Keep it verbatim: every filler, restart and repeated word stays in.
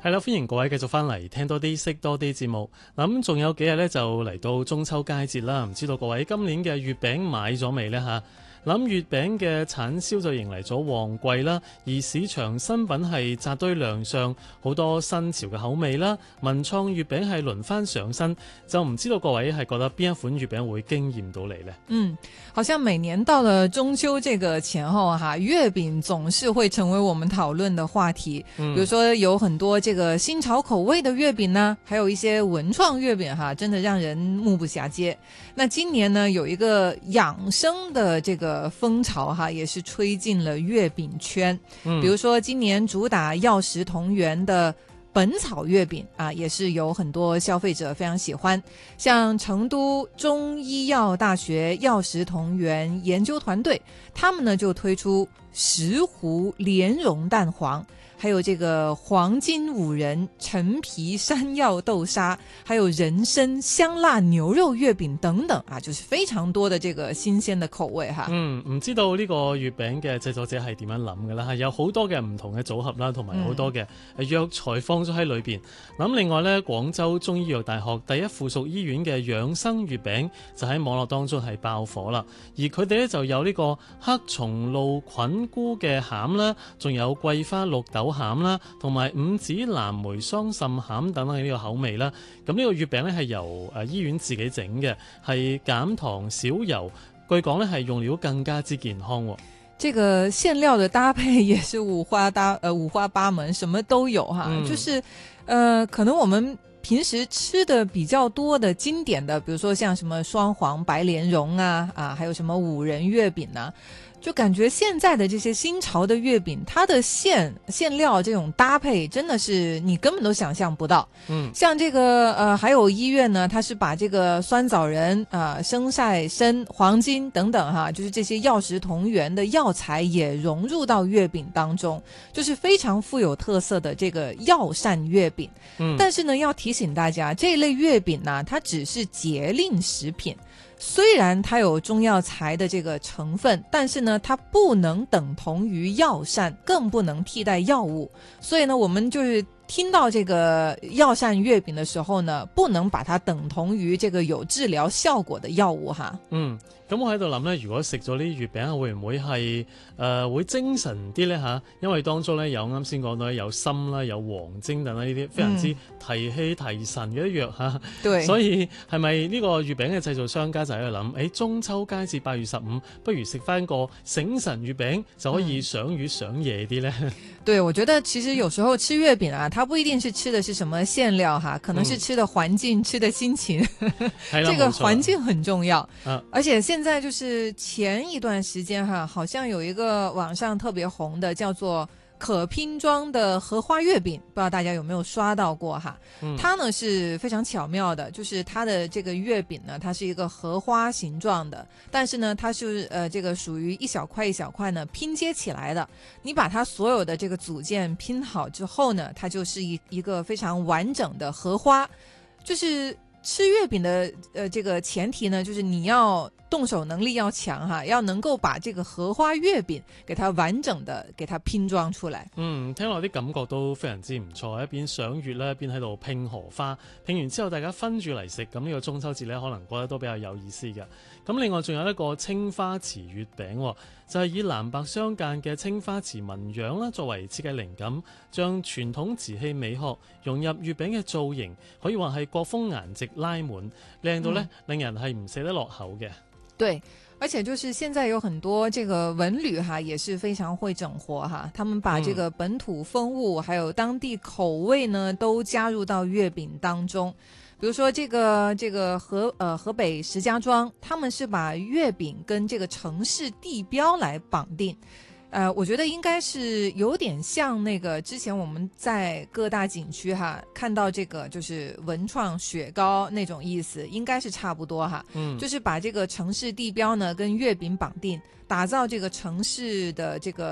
係啦，歡迎各位繼續翻嚟聽多啲識多啲節目。嗱，咁仲有幾日呢，就嚟到中秋佳節啦，唔知道各位今年嘅月餅買咗未呢？吓？諗月餅嘅產銷就迎嚟咗旺季啦，而市場新品係扎堆亮相，好多新潮嘅口味啦。文創月餅係輪番上身，就唔知道各位係覺得邊一款月餅會驚豔到你呢？ 嗯，好像每年到了中秋這個前後哈，月餅總是會成為我們討論的話題。嗯，比如說有很多這個新潮口味的月餅呢，還有一些文創月餅哈，真的讓人目不暇接。那今年呢，有一個養生的這個風潮哈，也是吹進了月餅圈。嗯，比如說今年主打藥食同源的本草月餅啊，也是有很多消費者非常喜歡。像成都中醫藥大學藥食同源研究團隊，他們呢就推出石斛蓮蓉蛋黃，還有這個黃金五仁陳皮山藥豆沙，還有人參香辣牛肉月餅等等啊，就是非常多的這個新鮮的口味哈。 嗯，唔知道呢個月餅嘅製作者係點樣諗嘅啦？有好多嘅唔同嘅組合啦，同埋好多嘅藥材放咗喺裏邊。咁、嗯、另外呢，廣州中醫藥大學第一附屬醫院嘅養生月餅就喺網絡當中係爆火啦。而佢哋呢就有呢個黑松露菌菇嘅餡啦，仲有桂花綠豆餡啦，同埋五子藍莓桑葚餡等等呢個口味啦。咁呢個月餅咧係由誒醫院自己整嘅，係減糖少油，據講咧係用料更加之健康。 這個餡料的搭配也是五花搭呃五花八門，什麼都有哈。嗯、就是呃可能我們平時吃的比較多的經典的，比如說像什麼雙黃白蓮蓉啊啊，還有什麼五仁月餅啊。就感覺現在的這些新潮的月餅，它的餡餡料這種搭配真的是你根本都想象不到。嗯，像這個呃還有醫院呢，它是把這個酸棗仁啊、呃、生曬參、黃金等等哈，就是這些藥食同源的藥材也融入到月餅當中，就是非常富有特色的這個藥膳月餅。嗯，但是呢，要提醒大家，這一類月餅呢，它只是節令食品。雖然它有中藥材的這個成分，但是呢，它不能等同於藥膳，更不能替代藥物。所以呢，我們就是聽到這個藥膳月餅的時候呢，不能把它等同於這個有治療效果的藥物哈。嗯， 咁我喺度諗呢，如果食咗呢月餅，會唔會係誒、呃、會精神啲呢？吓？因為當中呢，有啱先講到有參啦，有黃精等啦，呢啲非常之提氣提神嘅藥吓。對，所以係咪呢個月餅嘅製造商家就喺度諗，誒中秋佳節八月十五，不如食翻個醒神月餅就可以賞月賞夜啲呢？嗯、 對，我覺得其實有時候吃月餅啊，它不一定是吃的是什麼餡料哈，可能是吃的環境、嗯、吃的心情。這個環境很重要，啊、而且現在就是前一段時間哈，好像有一個網上特別紅的叫做可拼裝的荷花月餅，不知道大家有沒有刷到過哈？嗯、它呢是非常巧妙的，就是它的這個月餅呢，它是一個荷花形狀的，但是呢，它是呃這個屬於一小塊一小塊呢拼接起來的。你把它所有的這個組件拼好之後呢，它就是一一個非常完整的荷花，就是。吃月餅的呃這個前提呢，就是你要動手能力要強哈，要能夠把這個荷花月餅給它完整的給它拼裝出來。 嗯，聽落啲感覺都非常之唔錯，一邊賞月咧，一邊喺度拼荷花，拼完之後大家分住嚟食，咁呢個中秋節咧可能覺得都比較有意思嘅。咁另外仲有一個青花瓷月餅，就係以藍白相間嘅青花瓷紋樣啦作為設計靈感，將傳統瓷器美學融入月餅嘅造型，可以話係國風顏值拉滿，靚到咧、嗯、令人係唔捨得落口嘅。 對，而且就是現在有很多這個文旅哈，也是非常會整活哈，他們把這個本土風物還有當地口味呢都加入到月餅當中。比如說這個這個河呃河北石家莊，他們是把月餅跟這個城市地標來綁定。呃，我覺得應該是有點像那個之前我們在各大景區哈看到這個就是文創雪糕那種意思，應該是差不多哈。嗯，就是把這個城市地標呢跟月餅綁定，打造這個城市的這個